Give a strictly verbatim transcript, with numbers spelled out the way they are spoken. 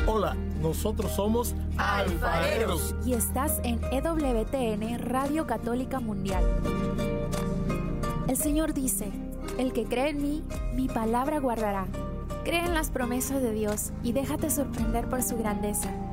Hola, nosotros somos Alfareros. Y estás en E W T N Radio Católica Mundial. El Señor dice: el que cree en mí, mi palabra guardará. Cree en las promesas de Dios y déjate sorprender por su grandeza.